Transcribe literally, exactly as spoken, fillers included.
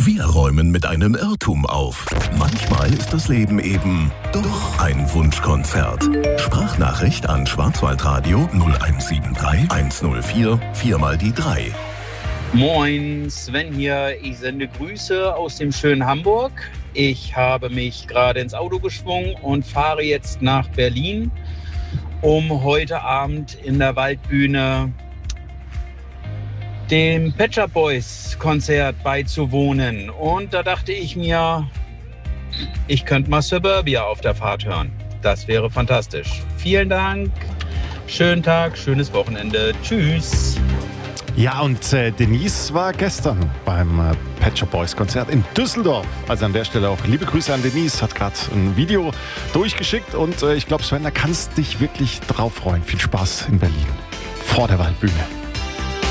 Wir räumen mit einem Irrtum auf. Manchmal ist das Leben eben doch ein Wunschkonzert. Sprachnachricht an Schwarzwaldradio null eins sieben drei eins null vier vier mal die drei. Moin, Sven hier. Ich sende Grüße aus dem schönen Hamburg. Ich habe mich gerade ins Auto geschwungen und fahre jetzt nach Berlin, um heute Abend in der Waldbühne dem Pet Shop Boys Konzert beizuwohnen. Und da dachte ich mir, ich könnte mal Suburbia auf der Fahrt hören. Das wäre fantastisch. Vielen Dank. Schönen Tag, schönes Wochenende. Tschüss. Ja, und äh, Denise war gestern beim äh, Pet Shop Boys Konzert in Düsseldorf. Also an der Stelle auch liebe Grüße an Denise. Hat gerade ein Video durchgeschickt. Und äh, ich glaube, Sven, da kannst dich wirklich drauf freuen. Viel Spaß in Berlin vor der Waldbühne.